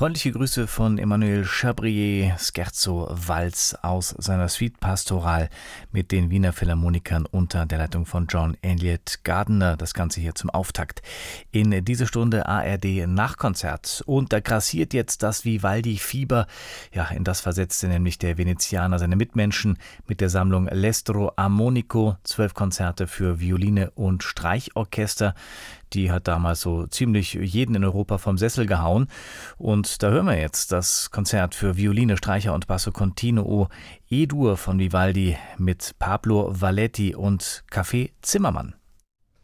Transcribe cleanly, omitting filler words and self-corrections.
Freundliche Grüße von Emmanuel Chabrier, Scherzo Walz aus seiner Suite Pastoral mit den Wiener Philharmonikern unter der Leitung von John Elliott Gardiner. Das Ganze hier zum Auftakt in diese Stunde ARD Nachkonzert. Und da grassiert jetzt das Vivaldi-Fieber. Ja, in das versetzte nämlich der Venezianer seine Mitmenschen mit der Sammlung L'Estro Armonico, 12 Konzerte für Violine und Streichorchester. Die hat damals so ziemlich jeden in Europa vom Sessel gehauen. Und da hören wir jetzt das Konzert für Violine, Streicher und Basso Continuo E-Dur von Vivaldi mit Pablo Valletti und Café Zimmermann.